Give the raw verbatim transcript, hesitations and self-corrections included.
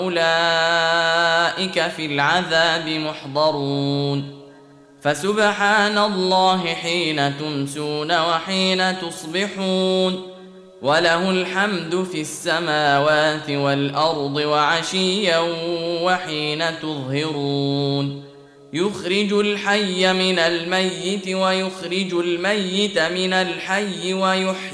أولئك في العذاب محضرون فسبحان الله حين تمسون وحين تصبحون وله الحمد في السماوات والأرض وعشيا وحين تظهرون يخرج الحي من الميت ويخرج الميت من الحي ويحيي